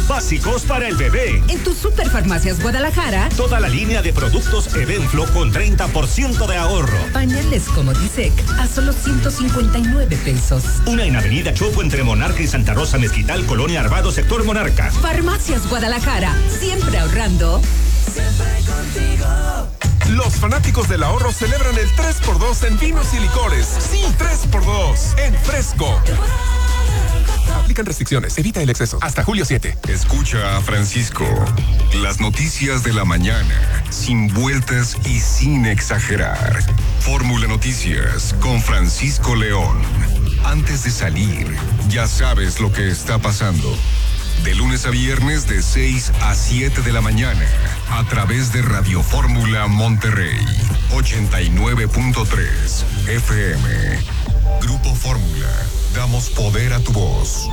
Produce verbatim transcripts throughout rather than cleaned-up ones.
básicos para el bebé. En tus Superfarmacias Guadalajara, toda la línea de productos Evenflo con treinta por ciento de ahorro. Pañales como Disec a solo ciento cincuenta y nueve pesos. Una en Avenida Chopo entre Monarca y Santa Rosa Mezquital, Colonia Arvado, sector Monarca. Farmacias Guadalajara, siempre ahorrando. Siempre contigo. Los fanáticos del ahorro celebran el tres por dos en vinos y licores. Sí, tres por dos en Fresco. Aplican restricciones, evita el exceso. Hasta julio siete. Escucha a Francisco. Las noticias de la mañana, sin vueltas y sin exagerar. Fórmula Noticias con Francisco León. Antes de salir, ya sabes lo que está pasando. De lunes a viernes de seis a siete de la mañana, a través de Radio Fórmula Monterrey, ochenta y nueve punto tres F M. Grupo Fórmula, damos poder a tu voz.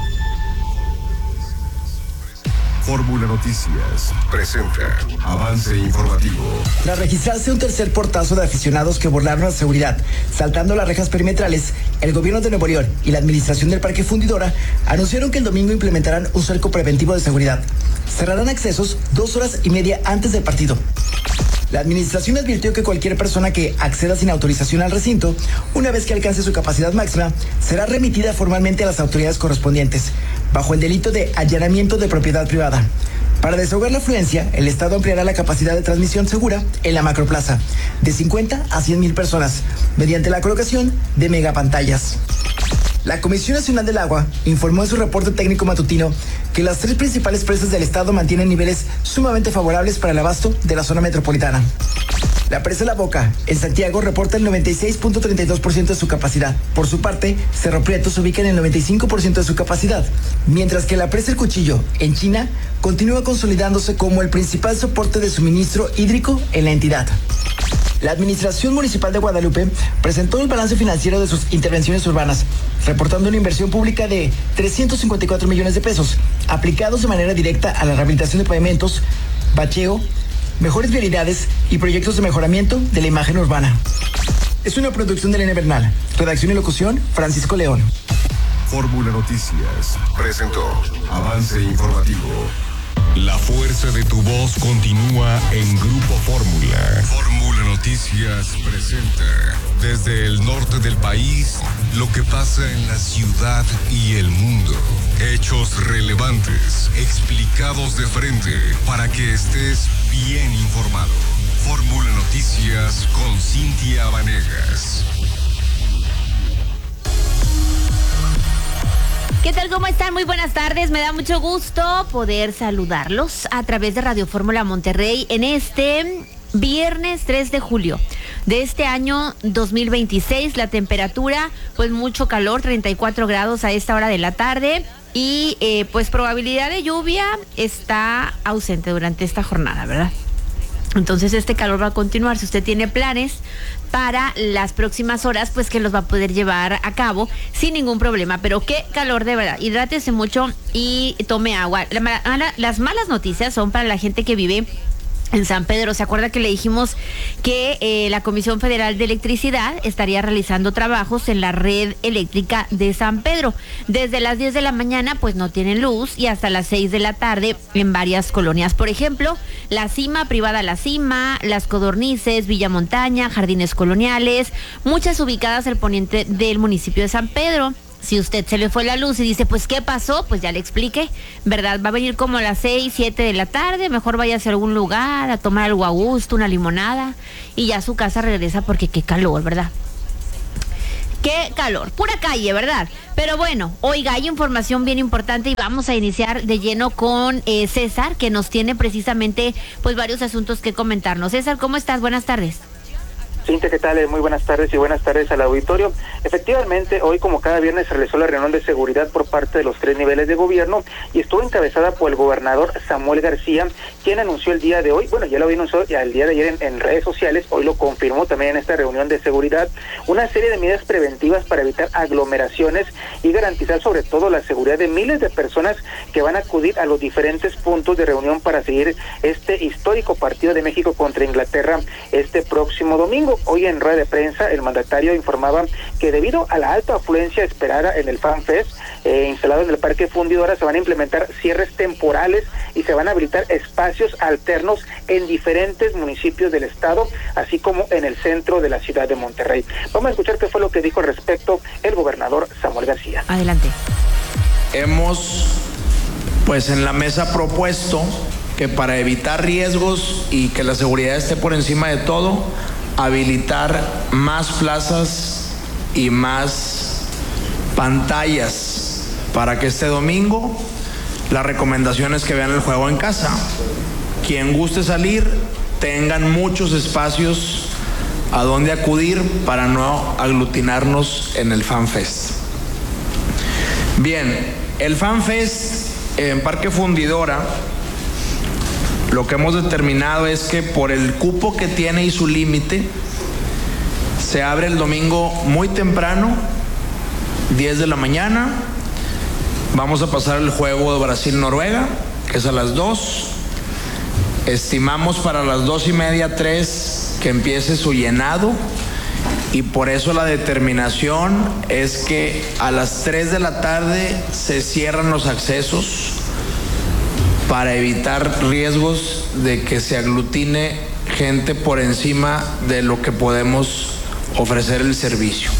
Fórmula Noticias presenta avance informativo. Tras registrarse un tercer portazo de aficionados que burlaron la seguridad, saltando las rejas perimetrales, el gobierno de Nuevo León y la administración del Parque Fundidora anunciaron que el domingo implementarán un cerco preventivo de seguridad. Cerrarán accesos dos horas y media antes del partido. La administración advirtió que cualquier persona que acceda sin autorización al recinto, una vez que alcance su capacidad máxima, será remitida formalmente a las autoridades correspondientes, bajo el delito de allanamiento de propiedad privada. Para desahogar la afluencia, el Estado ampliará la capacidad de transmisión segura en la macroplaza, de cincuenta a cien mil personas, mediante la colocación de megapantallas. La Comisión Nacional del Agua informó en su reporte técnico matutino que las tres principales presas del estado mantienen niveles sumamente favorables para el abasto de la zona metropolitana. La presa La Boca, en Santiago, reporta el noventa y seis punto treinta y dos por ciento de su capacidad. Por su parte, Cerro Prieto se ubica en el noventa y cinco por ciento de su capacidad, mientras que la presa El Cuchillo, en China, continúa consolidándose como el principal soporte de suministro hídrico en la entidad. La Administración Municipal de Guadalupe presentó el balance financiero de sus intervenciones urbanas, reportando una inversión pública de trescientos cincuenta y cuatro millones de pesos, aplicados de manera directa a la rehabilitación de pavimentos, bacheo, mejores vialidades y proyectos de mejoramiento de la imagen urbana. Es una producción de Elena Bernal. Redacción y locución, Francisco León. Fórmula Noticias presentó avance informativo. La fuerza de tu voz continúa en Grupo Fórmula. Fórmula Noticias presenta desde el norte del país lo que pasa en la ciudad y el mundo. Hechos relevantes, explicados de frente para que estés bien informado. Fórmula Noticias con Cintia Vanegas. ¿Qué tal? ¿Cómo están? Muy buenas tardes. Me da mucho gusto poder saludarlos a través de Radio Fórmula Monterrey en este viernes tres de julio de este año dos mil veintiséis. La temperatura, pues mucho calor, treinta y cuatro grados a esta hora de la tarde. Y eh, pues probabilidad de lluvia está ausente durante esta jornada, ¿verdad? Entonces este calor va a continuar. Si usted tiene planes para las próximas horas, pues que los va a poder llevar a cabo sin ningún problema. Pero qué calor, de verdad. Hidrátese mucho y tome agua. La mala, las malas noticias son para la gente que vive en San Pedro. ¿Se acuerda que le dijimos que eh, la Comisión Federal de Electricidad estaría realizando trabajos en la red eléctrica de San Pedro? Desde las diez de la mañana pues no tienen luz y hasta las seis de la tarde en varias colonias. Por ejemplo, La Cima, Privada La Cima, Las Codornices, Villa Montaña, Jardines Coloniales, muchas ubicadas al poniente del municipio de San Pedro. Si usted se le fue la luz y dice, pues, ¿qué pasó? Pues ya le expliqué, ¿verdad? Va a venir como a las seis, siete de la tarde, mejor vaya a algún lugar a tomar algo a gusto, una limonada, y ya a su casa regresa porque qué calor, ¿verdad? Qué calor, pura calle, ¿verdad? Pero bueno, oiga, hay información bien importante y vamos a iniciar de lleno con eh, César, que nos tiene precisamente, pues, varios asuntos que comentarnos. César, ¿cómo estás? Buenas tardes. Cintia, ¿qué tal? Muy buenas tardes y buenas tardes al auditorio. Efectivamente, hoy como cada viernes se realizó la reunión de seguridad por parte de los tres niveles de gobierno y estuvo encabezada por el gobernador Samuel García, quien anunció el día de hoy, bueno, ya lo había anunciado ya el día de ayer en, en redes sociales, hoy lo confirmó también en esta reunión de seguridad, una serie de medidas preventivas para evitar aglomeraciones y garantizar sobre todo la seguridad de miles de personas que van a acudir a los diferentes puntos de reunión para seguir este histórico partido de México contra Inglaterra este próximo domingo. domingo. Hoy en rueda de prensa el mandatario informaba que debido a la alta afluencia esperada en el FanFest eh, instalado en el Parque Fundidora, se van a implementar cierres temporales y se van a habilitar espacios alternos en diferentes municipios del estado, así como en el centro de la ciudad de Monterrey. Vamos a escuchar qué fue lo que dijo al respecto el gobernador Samuel García. Adelante. Hemos, pues en la mesa propuesto que para evitar riesgos y que la seguridad esté por encima de todo, habilitar más plazas y más pantallas para que este domingo la recomendación es que vean el juego en casa. Quien guste salir, tengan muchos espacios a donde acudir para no aglutinarnos en el FanFest. Bien, el FanFest en Parque Fundidora, lo que hemos determinado es que por el cupo que tiene y su límite, se abre el domingo muy temprano, diez de la mañana. Vamos a pasar el juego de Brasil-Noruega, que es a las dos. Estimamos para las dos y media, tres, que empiece su llenado. Y por eso la determinación es que a las tres de la tarde se cierran los accesos para evitar riesgos de que se aglutine gente por encima de lo que podemos ofrecer el servicio.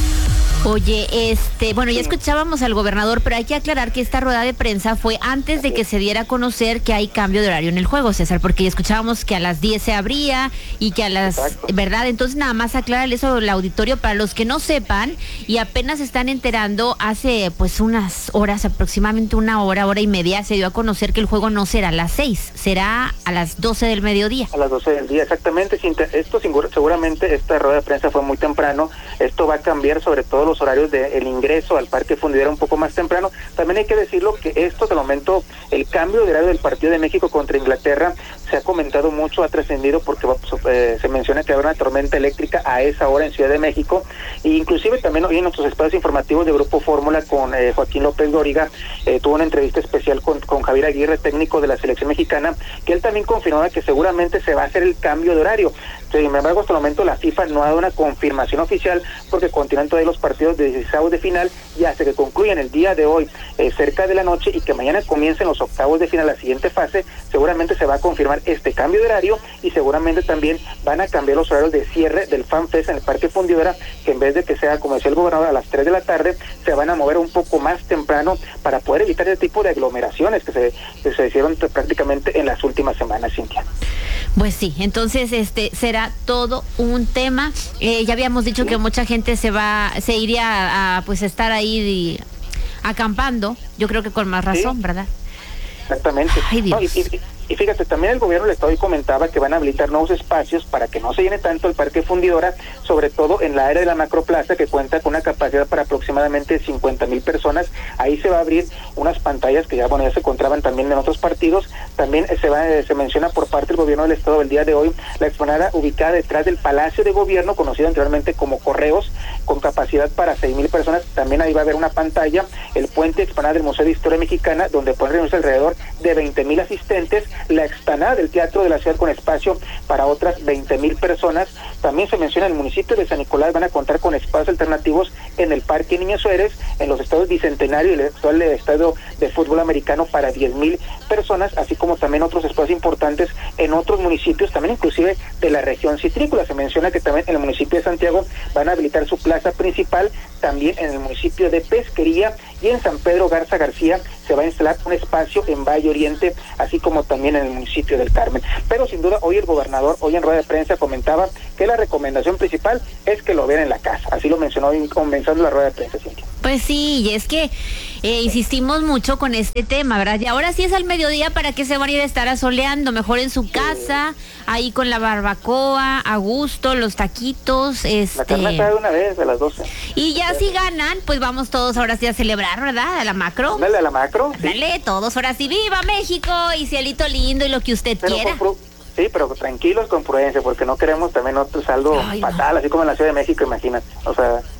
Oye, este, bueno, ya escuchábamos al gobernador, pero hay que aclarar que esta rueda de prensa fue antes de que se diera a conocer que hay cambio de horario en el juego, César, porque ya escuchábamos que a las diez se abría y que a las, Exacto. ¿verdad? Entonces nada más aclarar eso al auditorio para los que no sepan y apenas se están enterando, hace pues unas horas, aproximadamente una hora, hora y media, se dio a conocer que el juego no será a las seis, será a las doce del mediodía. A las doce del día, exactamente. Esto seguramente, esta rueda de prensa fue muy temprano, esto va a cambiar sobre todo los horarios del ingreso al Parque Fundidora un poco más temprano. También hay que decirlo que esto, de momento, el cambio de horario del partido de México contra Inglaterra se ha comentado mucho, ha trascendido porque eh, se menciona que habrá una tormenta eléctrica a esa hora en Ciudad de México, e inclusive también hoy en nuestros espacios informativos de Grupo Fórmula con eh, Joaquín López Dóriga, eh, tuvo una entrevista especial con, con Javier Aguirre, técnico de la selección mexicana, que él también confirmaba que seguramente se va a hacer el cambio de horario. Sin embargo, hasta el momento la FIFA no ha dado una confirmación oficial porque continúan todavía los partidos de dieciseisavos de final y hasta que concluyan el día de hoy eh, cerca de la noche y que mañana comiencen los octavos de final, la siguiente fase, seguramente se va a confirmar este cambio de horario y seguramente también van a cambiar los horarios de cierre del FanFest en el Parque Fundidora, que en vez de que sea, como decía el gobernador, a las tres de la tarde, se van a mover un poco más temprano para poder evitar ese tipo de aglomeraciones que se, que se hicieron prácticamente en las últimas semanas, Cintia. Pues sí, entonces este será todo un tema. Eh, ya habíamos dicho sí. que mucha gente se va, se iría a, a pues estar ahí y, acampando. Yo creo que con más razón, sí. ¿verdad? Exactamente. Ay, Dios. No, y, y, y fíjate, también el gobierno del estado hoy comentaba que van a habilitar nuevos espacios para que no se llene tanto el Parque Fundidora, sobre todo en la área de la Macroplaza, que cuenta con una capacidad para aproximadamente cincuenta mil personas. Ahí se va a abrir unas pantallas que ya, bueno, ya se encontraban también en otros partidos. También se va, se menciona por parte del gobierno del estado el día de hoy la explanada ubicada detrás del Palacio de Gobierno, conocido anteriormente como Correos, con capacidad para seis mil personas. También ahí va a haber una pantalla, el puente explanada del Museo de Historia Mexicana, donde pueden reunirse alrededor de veinte mil asistentes, la explanada del Teatro de la Ciudad con espacio para otras veinte mil personas. También se menciona el municipio de San Nicolás van a contar con espacios alternativos en el Parque Niño Suárez, en los estadios Bicentenario y el actual estadio de fútbol americano para diez mil personas, así como también otros espacios importantes en otros municipios, también inclusive de la región citrícola. Se menciona que también en el municipio de Santiago van a habilitar su plaza principal, también en el municipio de Pesquería y en San Pedro Garza García se va a instalar un espacio en Valle Oriente, así como también en el municipio del Carmen. Pero sin duda hoy el gobernador, hoy en rueda de prensa comentaba que la recomendación principal es que lo vean en la casa, así lo mencionó hoy comenzando la rueda de prensa, Cintia. Pues sí, y es que eh, insistimos mucho con este tema, ¿verdad? Y ahora sí es al mediodía, ¿para qué se van a ir a estar asoleando? Mejor en su casa, ahí con la barbacoa, a gusto, los taquitos, este... La carne asada de una vez, a las doce. Y ya si ganan, pues vamos todos ahora sí a celebrar, ¿verdad? A la macro. Dale a la macro. Sí. Dale, todos ahora sí, ¡viva México! Y cielito lindo y lo que usted pero quiera. Con, sí, pero tranquilos, con prudencia, porque no queremos también otro saldo Ay, fatal, no. así como en la Ciudad de México, imagínate. O sea...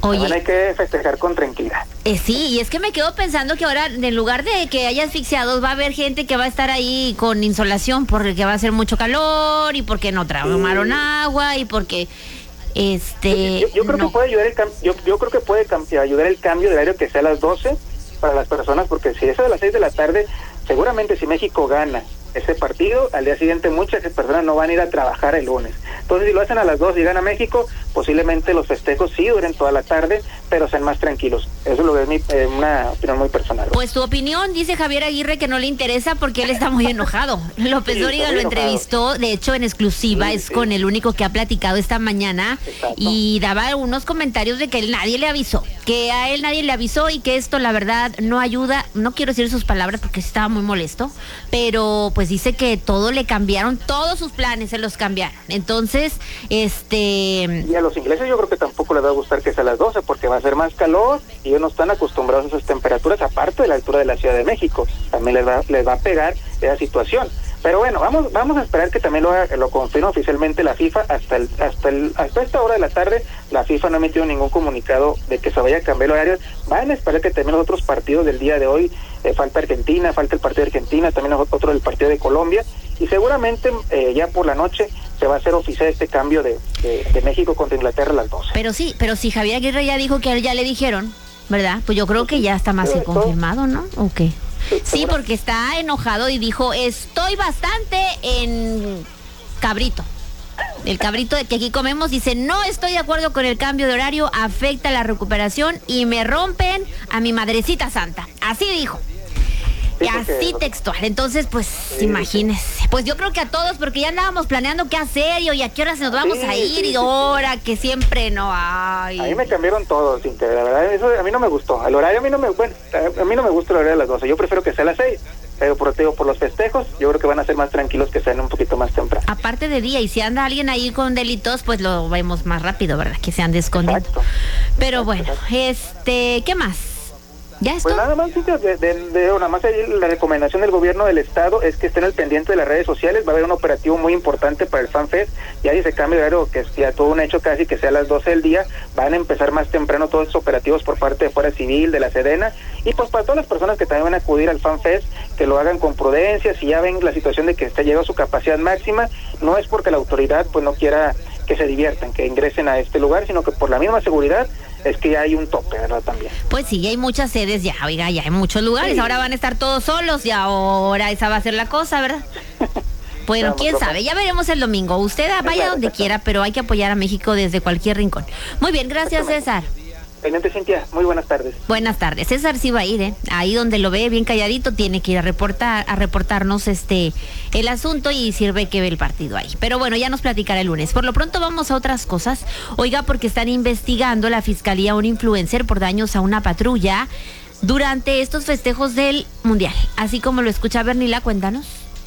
Oye, también hay que festejar con tranquilidad. Eh, sí, y es que me quedo pensando que ahora, en lugar de que haya asfixiados, va a haber gente que va a estar ahí con insolación porque va a hacer mucho calor y porque no tomaron sí. agua y porque... este Yo, yo, yo creo no. que puede ayudar el cam- yo, yo creo que puede cam- ayudar el cambio de horario que sea a las doce para las personas, porque si eso de las seis de la tarde, seguramente si México gana ese partido, al día siguiente muchas personas no van a ir a trabajar el lunes. Entonces, si lo hacen a las dos y gana México, posiblemente los festejos sí duren toda la tarde, pero sean más tranquilos. Eso es lo que es mi, eh, una opinión muy personal. Pues tu opinión, dice Javier Aguirre, que no le interesa porque él está muy enojado. López sí, Dóriga lo entrevistó, de hecho, en exclusiva, sí, es sí. con el único que ha platicado esta mañana. Exacto. Y daba unos comentarios de que él, nadie le avisó, que a él nadie le avisó y que esto, la verdad, no ayuda. No quiero decir sus palabras porque estaba muy molesto, pero pues dice que todo le cambiaron, todos sus planes se los cambiaron. Entonces, este... Y a los ingleses yo creo que tampoco les va a gustar que sea a las doce porque va a ser más calor y ellos no están acostumbrados a esas temperaturas, aparte de la altura de la Ciudad de México. También les va, les va a pegar esa situación. Pero bueno, vamos vamos a esperar que también lo, lo confirme oficialmente la FIFA. Hasta el, hasta el, hasta esta hora de la tarde la FIFA no ha emitido ningún comunicado de que se vaya a cambiar el horario. Van a esperar que también los otros partidos del día de hoy, eh, falta Argentina, falta el partido de Argentina, también otro del partido de Colombia, y seguramente eh, ya por la noche se va a hacer oficial este cambio de, de, de México contra Inglaterra a las doce. Pero sí, pero si Javier Aguirre ya dijo que a él ya le dijeron, ¿verdad? Pues yo creo que ya está más que confirmado, ¿no? ¿O qué? Sí, porque está enojado y dijo, estoy bastante en cabrito. El cabrito que aquí comemos, dice, no estoy de acuerdo con el cambio de horario, afecta la recuperación y me rompen a mi madrecita santa. Así dijo. Y así textual. Entonces, pues, sí, imagínese. Pues yo creo que a todos, porque ya andábamos planeando qué hacer y a qué hora se nos vamos sí, a ir sí, y ahora sí. que siempre no hay. A mí me cambiaron todo, Cintia, la verdad, eso a mí no me gustó. El horario a mí no me, bueno, a mí no me gusta el horario de las doce. Yo prefiero que sea a las seis. Pero por, digo, por los festejos, yo creo que van a ser más tranquilos que sean un poquito más temprano. Aparte de día, y si anda alguien ahí con delitos, pues lo vemos más rápido, ¿verdad? Que se ande escondiendo. Exacto. Pero exacto, bueno, exacto. este, ¿qué más? ¿Ya esto? Pues nada más, de, de, de, de, nada más ahí la recomendación del gobierno del estado es que estén al pendiente de las redes sociales. Va a haber un operativo muy importante para el FanFest. Ya dice cambio de horario, que es ya todo un hecho casi que sea a las doce del día. Van a empezar más temprano todos esos operativos por parte de Fuerza Civil, de la Sedena. Y pues para todas las personas que también van a acudir al FanFest, que lo hagan con prudencia. Si ya ven la situación de que está llegando a su capacidad máxima, no es porque la autoridad pues no quiera que se diviertan, que ingresen a este lugar, sino que por la misma seguridad es que ya hay un tope, ¿verdad? También. Pues sí, hay muchas sedes ya, oiga, ya hay muchos lugares, sí. Ahora van a estar todos solos y ahora esa va a ser la cosa, ¿verdad? Bueno, Vamos, quién profe. sabe, ya veremos el domingo. Usted vaya claro, donde claro. quiera, pero hay que apoyar a México desde cualquier rincón. Muy bien, gracias, César. Pendiente, Cintia, muy buenas tardes. Buenas tardes. César sí va a ir, ¿eh? Ahí donde lo ve bien calladito, tiene que ir a reportar, a reportarnos este el asunto y sirve que ve el partido ahí. Pero bueno, ya nos platicará el lunes. Por lo pronto vamos a otras cosas. Oiga, porque están investigando la fiscalía a un influencer por daños a una patrulla durante estos festejos del Mundial. Así como lo escucha Bernila, cuéntanos.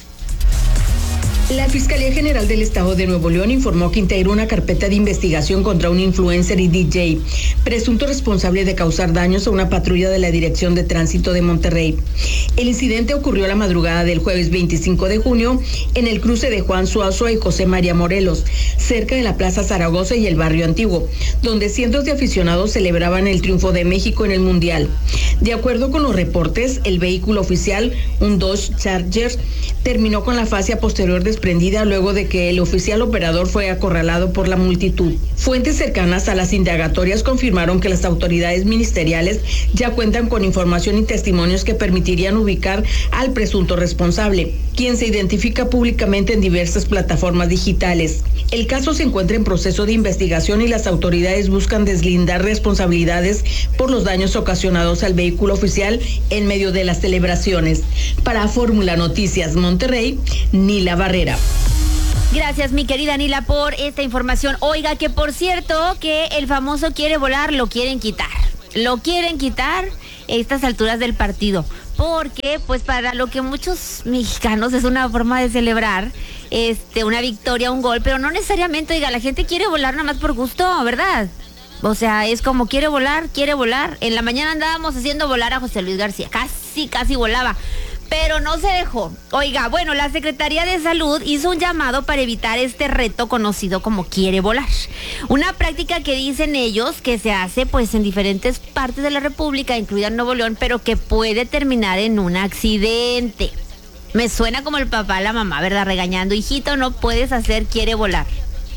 La Fiscalía General del Estado de Nuevo León informó que integró una carpeta de investigación contra un influencer y D J, presunto responsable de causar daños a una patrulla de la Dirección de Tránsito de Monterrey. El incidente ocurrió la madrugada del jueves veinticinco de junio en el cruce de Juan Suazo y José María Morelos, cerca de la Plaza Zaragoza y el Barrio Antiguo, donde cientos de aficionados celebraban el triunfo de México en el Mundial. De acuerdo con los reportes, el vehículo oficial, un Dodge Charger, terminó con la fascia posterior desprendida luego de que el oficial operador fue acorralado por la multitud. Fuentes cercanas a las indagatorias confirmaron que las autoridades ministeriales ya cuentan con información y testimonios que permitirían ubicar al presunto responsable, quien se identifica públicamente en diversas plataformas digitales. El caso se encuentra en proceso de investigación y las autoridades buscan deslindar responsabilidades por los daños ocasionados al vehículo oficial en medio de las celebraciones. Para Fórmula Noticias Monterrey, Nila Barrera. Gracias, mi querida Nila, por esta información. Oiga, que por cierto, que el famoso quiere volar, lo quieren quitar. Lo quieren quitar a estas alturas del partido. Porque, pues, para lo que muchos mexicanos es una forma de celebrar este una victoria, un gol, pero no necesariamente, oiga, la gente quiere volar nada más por gusto, ¿verdad? O sea, es como quiere volar, quiere volar. En la mañana andábamos haciendo volar a José Luis García. Casi, casi volaba. pero no se dejó. Oiga, bueno, la Secretaría de Salud hizo un llamado para evitar este reto conocido como Quiere Volar. Una práctica que dicen ellos que se hace pues en diferentes partes de la República, incluida Nuevo León, pero que puede terminar en un accidente. Me suena como el papá a la mamá, ¿verdad? Regañando, hijito, no puedes hacer Quiere Volar.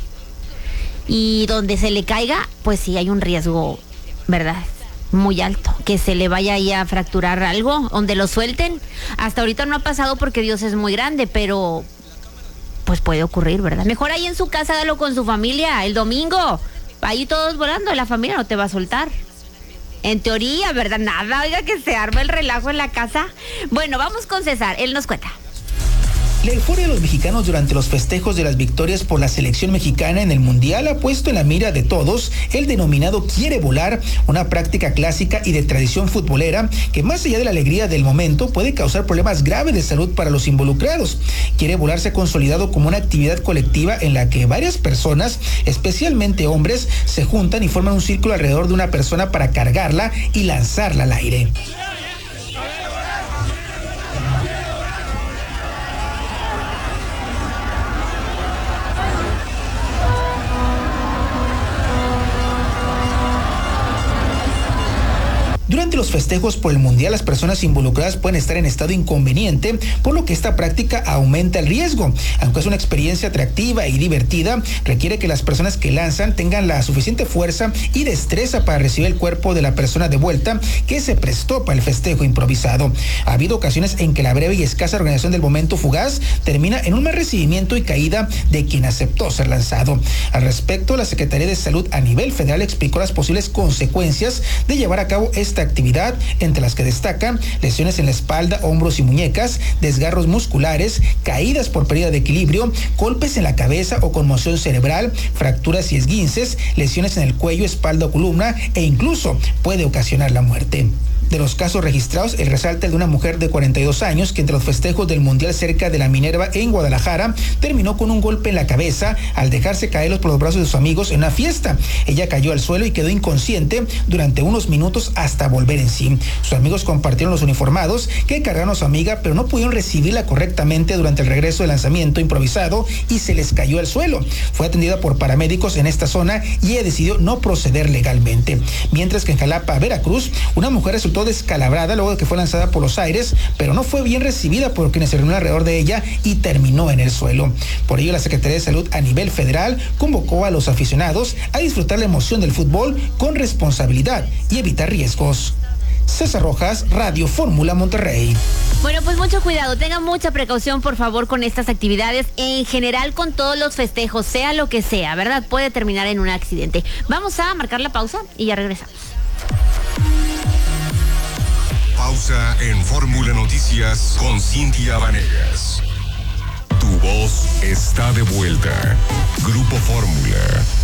Y donde se le caiga, pues sí hay un riesgo, ¿verdad? Muy alto, que se le vaya ahí a fracturar algo, donde lo suelten. Hasta ahorita no ha pasado porque Dios es muy grande, pero pues puede ocurrir, ¿verdad? Mejor ahí en su casa, hágalo con su familia, el domingo, ahí todos volando, la familia no te va a soltar. En teoría, ¿verdad? Nada, oiga, que se arma el relajo en la casa. Bueno, vamos con César, él nos cuenta. La euforia de los mexicanos durante los festejos de las victorias por la selección mexicana en el Mundial ha puesto en la mira de todos el denominado Quiere Volar, una práctica clásica y de tradición futbolera que más allá de la alegría del momento puede causar problemas graves de salud para los involucrados. Quiere Volar se ha consolidado como una actividad colectiva en la que varias personas, especialmente hombres, se juntan y forman un círculo alrededor de una persona para cargarla y lanzarla al aire. Durante los festejos por el Mundial, las personas involucradas pueden estar en estado inconveniente, por lo que esta práctica aumenta el riesgo. Aunque es una experiencia atractiva y divertida, requiere que las personas que lanzan tengan la suficiente fuerza y destreza para recibir el cuerpo de la persona de vuelta que se prestó para el festejo improvisado. Ha habido ocasiones en que la breve y escasa organización del momento fugaz termina en un mal recibimiento y caída de quien aceptó ser lanzado. Al respecto, la Secretaría de Salud a nivel federal explicó las posibles consecuencias de llevar a cabo esta actividad, entre las que destacan lesiones en la espalda, hombros y muñecas, desgarros musculares, caídas por pérdida de equilibrio, golpes en la cabeza o conmoción cerebral, fracturas y esguinces, lesiones en el cuello, espalda o columna e incluso puede ocasionar la muerte. De los casos registrados, el resalta el de una mujer de cuarenta y dos años que entre los festejos del Mundial cerca de la Minerva en Guadalajara terminó con un golpe en la cabeza al dejarse caer por los brazos de sus amigos en una fiesta. Ella cayó al suelo y quedó inconsciente durante unos minutos hasta volver en sí. Sus amigos compartieron los uniformados que cargaron a su amiga, pero no pudieron recibirla correctamente durante el regreso del lanzamiento improvisado y se les cayó al suelo. Fue atendida por paramédicos en esta zona y ella decidió no proceder legalmente. Mientras que en Jalapa, Veracruz, una mujer resultó descalabrada luego de que fue lanzada por los aires, pero no fue bien recibida por quienes se reunieron alrededor de ella y terminó en el suelo. Por ello, la Secretaría de Salud a nivel federal convocó a los aficionados a disfrutar la emoción del fútbol con responsabilidad y evitar riesgos. César Rojas, Radio Fórmula Monterrey. Bueno, pues mucho cuidado, tengan mucha precaución por favor con estas actividades, en general con todos los festejos, sea lo que sea, ¿verdad? Puede terminar en un accidente. Vamos a marcar la pausa y ya regresamos. Pausa en Fórmula Noticias con Cintia Vanegas. Tu voz está de vuelta. Grupo Fórmula.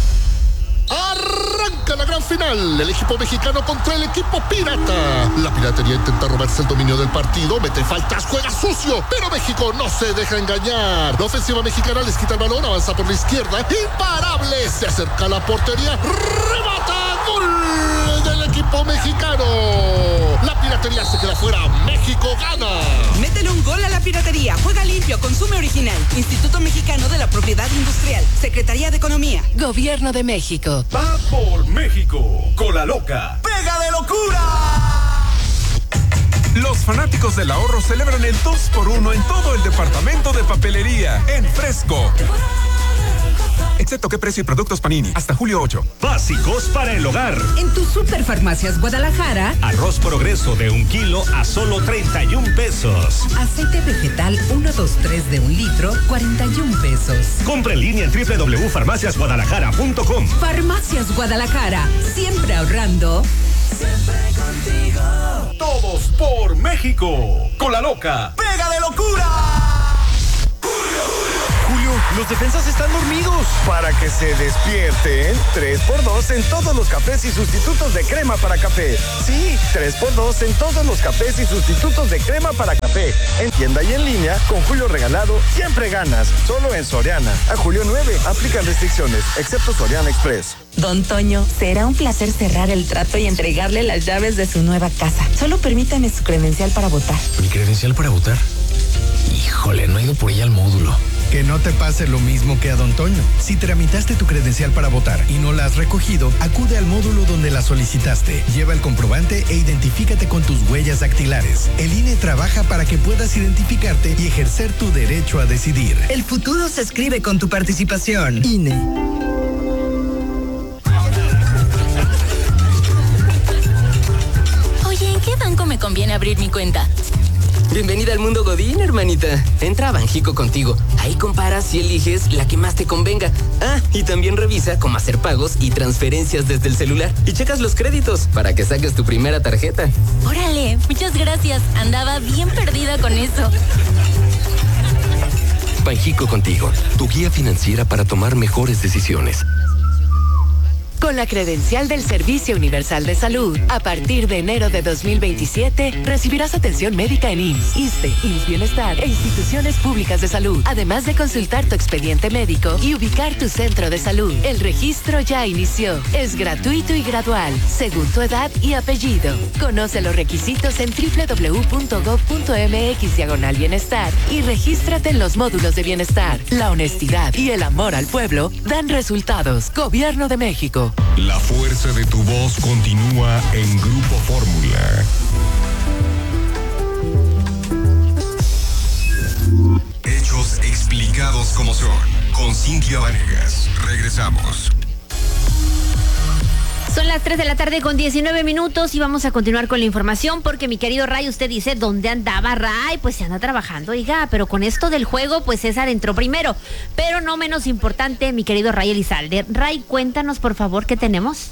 Arranca la gran final, el equipo mexicano contra el equipo pirata. La piratería intenta robarse el dominio del partido, mete faltas, juega sucio, pero México no se deja engañar. La ofensiva mexicana les quita el balón, avanza por la izquierda, imparable, se acerca a la portería, remata, gol del equipo mexicano. La piratería se queda fuera, México gana. Métele un gol a la piratería, juega limpio, consume original. Instituto Mexicano de la Propiedad Industrial, Secretaría de Economía, Gobierno de México. Va por México, con la loca. ¡Pega de locura! Los fanáticos del ahorro celebran el dos por uno en todo el departamento de papelería, en Fresco. Excepto qué precio y productos Panini, hasta julio ocho. Básicos para el hogar. En tus Superfarmacias Guadalajara, Arroz Progreso de un kilo a solo treinta y un pesos. aceite vegetal uno dos tres de un litro, cuarenta y un pesos. Compre en línea en doble u doble u doble u punto farmacias guadalajara punto com. Farmacias Guadalajara, siempre ahorrando. Siempre contigo. Todos por México, con la loca. ¡Pega de locura! Julio Los defensas están dormidos. Para que se despierten, tres por dos en todos los cafés y sustitutos de crema para café. Sí, tres por dos en todos los cafés y sustitutos de crema para café. En tienda y en línea, con Julio Regalado, siempre ganas. Solo en Soriana. A julio nueve, aplican restricciones, excepto Soriana Express. Don Toño, será un placer cerrar el trato y entregarle las llaves de su nueva casa. Solo permítame su credencial para votar. ¿Mi credencial para votar? Híjole, no he ido por ella al módulo. Que no te pase lo mismo que a Don Toño. Si tramitaste tu credencial para votar y no la has recogido, acude al módulo donde la solicitaste. Lleva el comprobante e identifícate con tus huellas dactilares. El I N E trabaja para que puedas identificarte y ejercer tu derecho a decidir. El futuro se escribe con tu participación. I N E. Oye, ¿en qué banco me conviene abrir mi cuenta? Bienvenida al mundo Godín, hermanita. Entra a Banjico contigo. Ahí comparas y eliges la que más te convenga. Ah, y también revisa cómo hacer pagos y transferencias desde el celular. Y checas los créditos para que saques tu primera tarjeta. Órale, muchas gracias. Andaba bien perdida con eso. Banjico contigo, tu guía financiera para tomar mejores decisiones. Con la credencial del Servicio Universal de Salud, a partir de enero de dos mil veintisiete, recibirás atención médica en I M S S, ISSSTE, I M S S Bienestar e instituciones públicas de salud, además de consultar tu expediente médico y ubicar tu centro de salud. El registro ya inició. Es gratuito y gradual, según tu edad y apellido. Conoce los requisitos en doble u doble u doble u punto gob punto eme equis diagonal bienestar y regístrate en los módulos de bienestar. La honestidad y el amor al pueblo dan resultados. Gobierno de México. La fuerza de tu voz continúa en Grupo Fórmula. Hechos explicados como son. Con Cintia Vanegas. Regresamos. Son las tres de la tarde con diecinueve minutos y vamos a continuar con la información porque mi querido Ray, usted dice, ¿dónde andaba Ray? Pues se anda trabajando, oiga, pero con esto del juego, pues César entró primero. Pero no menos importante, mi querido Ray Elizalde. Ray, cuéntanos por favor qué tenemos.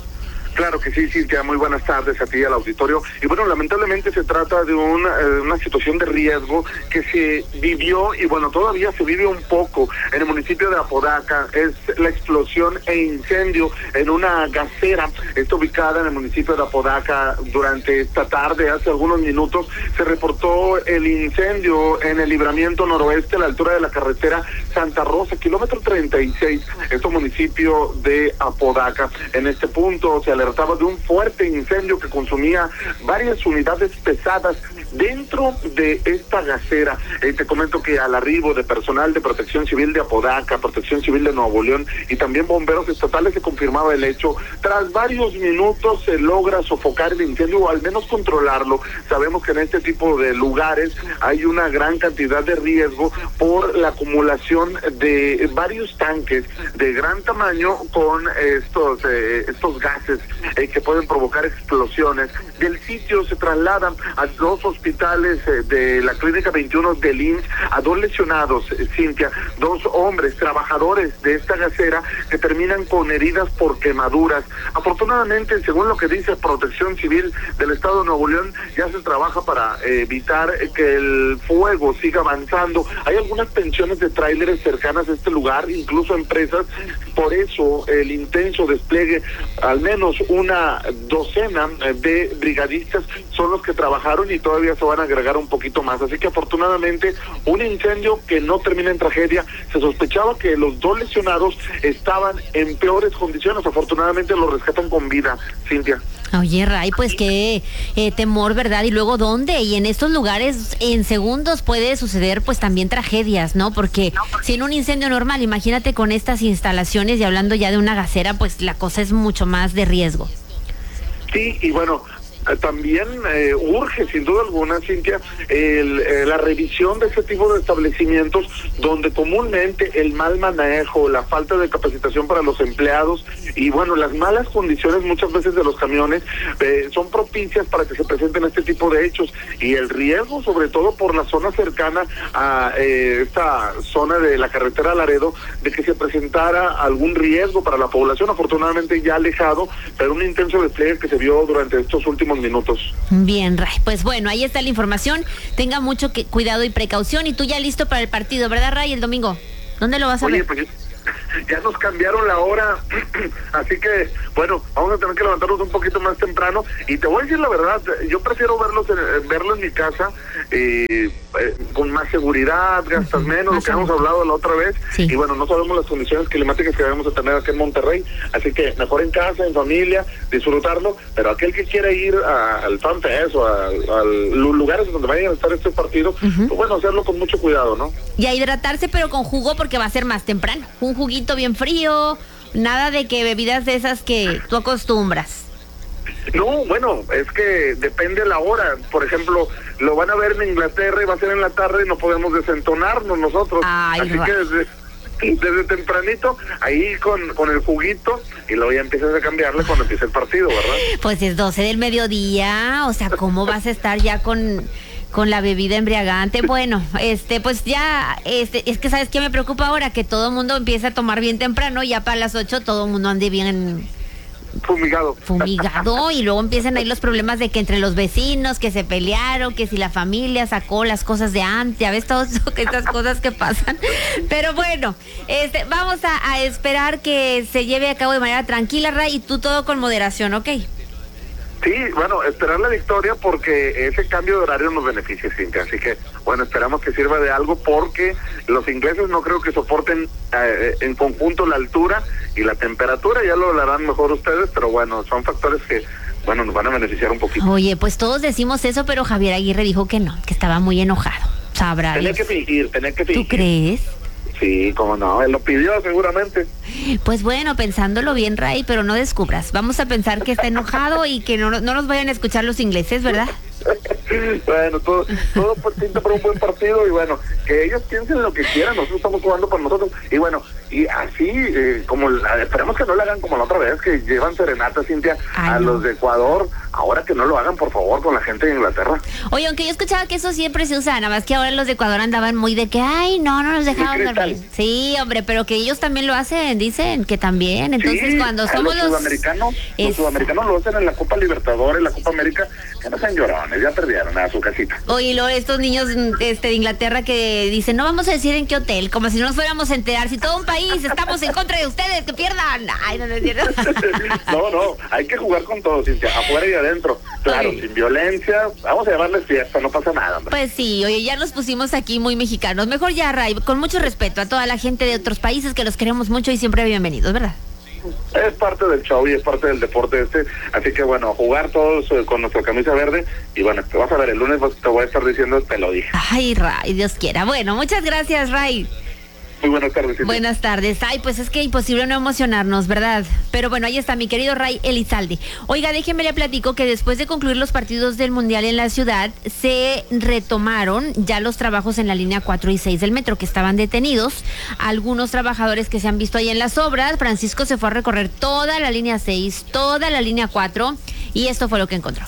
Claro que sí, Cintia, muy buenas tardes a ti y al auditorio. Y bueno, lamentablemente se trata de una, eh, una situación de riesgo que se vivió y bueno, todavía se vive un poco en el municipio de Apodaca. Es la explosión e incendio en una gasera. Está ubicada en el municipio de Apodaca. Durante esta tarde, hace algunos minutos, se reportó el incendio en el libramiento noroeste a la altura de la carretera Santa Rosa, kilómetro treinta y seis, esto municipio de Apodaca. En este punto se alertaba de un fuerte incendio que consumía varias unidades pesadas dentro de esta gasera. Eh, te comento que al arribo de personal de Protección Civil de Apodaca, Protección Civil de Nuevo León y también bomberos estatales se confirmaba el hecho. Tras varios minutos se logra sofocar el incendio o al menos controlarlo. Sabemos que en este tipo de lugares hay una gran cantidad de riesgo por la acumulación de varios tanques de gran tamaño con estos eh, estos gases eh, que pueden provocar explosiones. Del sitio se trasladan a dos hospitales eh, de la Clínica veintiuno del I M S S a dos lesionados, eh, Cintia, dos hombres trabajadores de esta gasera que terminan con heridas por quemaduras. Afortunadamente, según lo que dice Protección Civil del Estado de Nuevo León, ya se trabaja para eh, evitar que el fuego siga avanzando. Hay algunas pensiones de tráileres cercanas a este lugar, incluso empresas, por eso el intenso despliegue, al menos una docena de brigadistas son los que trabajaron y todavía se van a agregar un poquito más. Así que afortunadamente un incendio que no termina en tragedia. Se sospechaba que los dos lesionados estaban en peores condiciones. Afortunadamente los rescatan con vida, Cintia. Oye, Ray, pues qué eh, temor, ¿verdad? Y luego, ¿dónde? Y en estos lugares, en segundos puede suceder, pues también tragedias, ¿no? Porque si en un incendio normal, imagínate con estas instalaciones y hablando ya de una gasera, pues la cosa es mucho más de riesgo. Sí, y bueno, también eh, urge sin duda alguna, Cintia, el, eh, la revisión de ese tipo de establecimientos donde comúnmente el mal manejo, la falta de capacitación para los empleados y bueno, las malas condiciones muchas veces de los camiones eh, son propicias para que se presenten este tipo de hechos y el riesgo sobre todo por la zona cercana a eh, esta zona de la carretera Laredo de que se presentara algún riesgo para la población, afortunadamente ya alejado, pero un intenso despliegue que se vio durante estos últimos minutos. Bien, Ray, pues bueno, ahí está la información. Tenga mucho que, cuidado y precaución. Y tú ya listo para el partido, ¿verdad, Ray, el domingo? ¿Dónde lo vas a Oye, ver? Pues, ya nos cambiaron la hora, así que, bueno, vamos a tener que levantarnos un poquito más temprano, y te voy a decir la verdad, yo prefiero verlos en, verlo en mi casa, eh, eh, con más seguridad, gastas menos, lo que hemos hablado la otra vez, sí. Y bueno, no sabemos las condiciones climáticas que vamos a tener aquí en Monterrey, así que mejor en casa, en familia, disfrutarlo, pero aquel que quiera ir a, al FanFest o a, a los lugares donde vayan a estar estos partidos, uh-huh. Pues bueno, hacerlo con mucho cuidado, ¿no? Y a hidratarse, pero con jugo, porque va a ser más temprano, un juguito bien frío, nada de que bebidas de esas que tú acostumbras. No, bueno, es que depende la hora. Por ejemplo, lo van a ver en Inglaterra y va a ser en la tarde y no podemos desentonarnos nosotros. Ay, así va. que desde, desde tempranito, ahí con, con el juguito, y luego ya empiezas a cambiarle cuando empiece el partido, ¿verdad? Pues es doce del mediodía, o sea, ¿cómo vas a estar ya con... con la bebida embriagante? Bueno, este, pues ya, este, es que ¿sabes qué me preocupa ahora? Que todo el mundo empieza a tomar bien temprano, ya para las ocho todo el mundo ande bien... Fumigado. Fumigado, y luego empiezan ahí los problemas de que entre los vecinos, que se pelearon, que si la familia sacó las cosas de antes, ya ves todas estas cosas que pasan. Pero bueno, este, vamos a, a esperar que se lleve a cabo de manera tranquila, Ray, y tú todo con moderación, ¿ok? Sí, bueno, esperar la victoria porque ese cambio de horario nos beneficia, Cintia. Así que, bueno, esperamos que sirva de algo porque los ingleses no creo que soporten eh, en conjunto la altura y la temperatura. Ya lo hablarán mejor ustedes, pero bueno, son factores que, bueno, nos van a beneficiar un poquito. Oye, pues todos decimos eso, pero Javier Aguirre dijo que no, que estaba muy enojado. Sabrá. Tenía que fingir, tenía que fingir. ¿Tú crees? Sí, cómo no, él lo pidió seguramente. Pues bueno, pensándolo bien, Ray, pero no descubras. Vamos a pensar que está enojado y que no, no nos vayan a escuchar los ingleses, ¿verdad? Bueno, todo, todo pinta para un buen partido, y bueno, que ellos piensen lo que quieran, nosotros estamos jugando por nosotros, y bueno, y así, eh, como la, esperemos que no lo hagan como la otra vez, que llevan serenata, Cintia, Ay, a no. los de Ecuador, ahora que no lo hagan, por favor, con la gente de Inglaterra. Oye, aunque yo escuchaba que eso siempre se usa, nada más que ahora los de Ecuador andaban muy de que, ay, no, no nos dejaban dormir. Sí, hombre, pero que ellos también lo hacen, dicen que también, entonces sí, cuando somos los... Sudamericanos, los es... sudamericanos lo hacen en la Copa Libertadores, la Copa América, que no sean llorones, ya perdieron a su casita. Oye, luego estos niños este, de Inglaterra que dicen, no vamos a decir en qué hotel, como si no nos fuéramos a enterar, si todo un país estamos en contra de ustedes, que pierdan. Ay, no, no es cierto. No, no, hay que jugar con todo, Cintia, afuera y adentro. Claro, oye, sin violencia, vamos a llamarles fiesta, no pasa nada, hombre. Pues sí, oye, ya nos pusimos aquí muy mexicanos. Mejor ya, Ray, con mucho respeto a toda la gente de otros países que los queremos mucho y siempre bienvenidos, ¿verdad? Es parte del show y es parte del deporte este, así que bueno, jugar todos eh, con nuestra camisa verde, y bueno, te vas a ver, el lunes te voy a estar diciendo, te lo dije. Ay, Ray, Dios quiera. Bueno, muchas gracias, Ray. Muy buenas tardes. ¿Sí? Buenas tardes. Ay, pues es que imposible no emocionarnos, ¿verdad? Pero bueno, ahí está mi querido Ray Elizalde. Oiga, déjeme le platico que después de concluir los partidos del Mundial en la ciudad, se retomaron ya los trabajos en la línea cuatro y seis del metro, que estaban detenidos. Algunos trabajadores que se han visto ahí en las obras, Francisco se fue a recorrer toda la línea seis, toda la línea cuatro, y esto fue lo que encontró.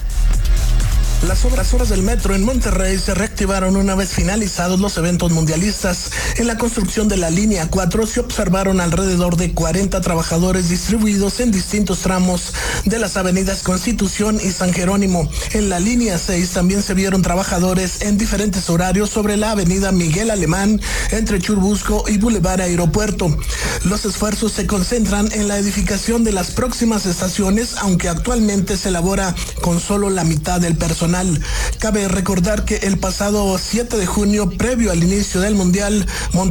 Las obras, obras del metro en Monterrey se reactivaron una vez finalizados los eventos mundialistas. En la construcción de la línea cuatro se observaron alrededor de cuarenta trabajadores distribuidos en distintos tramos de las avenidas Constitución y San Jerónimo. En la línea seis también se vieron trabajadores en diferentes horarios sobre la avenida Miguel Alemán, entre Churubusco y Boulevard Aeropuerto. Los esfuerzos se concentran en la edificación de las próximas estaciones, aunque actualmente se elabora con solo la mitad del personal. Cabe recordar que el pasado siete de junio, previo al inicio del Mundial, Monterrey